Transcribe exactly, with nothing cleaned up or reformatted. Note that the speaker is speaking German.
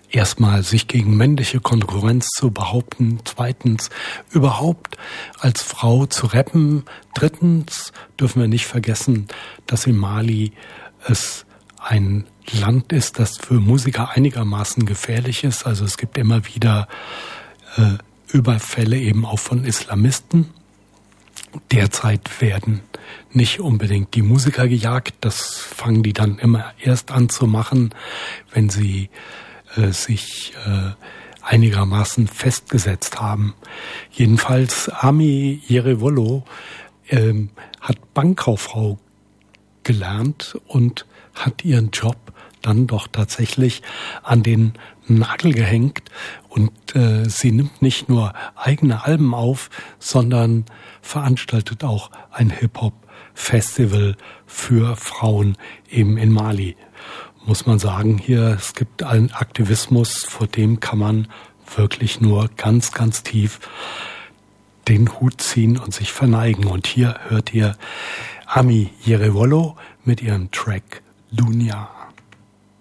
erstmal sich gegen männliche Konkurrenz zu behaupten, zweitens überhaupt als Frau zu rappen, drittens dürfen wir nicht vergessen, dass in Mali es ein Land ist, das für Musiker einigermaßen gefährlich ist. Also es gibt immer wieder äh, Überfälle eben auch von Islamisten. Derzeit werden nicht unbedingt die Musiker gejagt. Das fangen die dann immer erst an zu machen, wenn sie äh, sich äh, einigermaßen festgesetzt haben. Jedenfalls Ami Yerewolo äh, hat Bankkauffrau gelernt und hat ihren Job dann doch tatsächlich an den Nagel gehängt und äh, sie nimmt nicht nur eigene Alben auf, sondern veranstaltet auch ein Hip-Hop-Festival für Frauen eben in Mali. Muss man sagen, hier, es gibt einen Aktivismus, vor dem kann man wirklich nur ganz, ganz tief den Hut ziehen und sich verneigen. Und hier hört ihr Ami Yerewolo mit ihrem Track Dunia.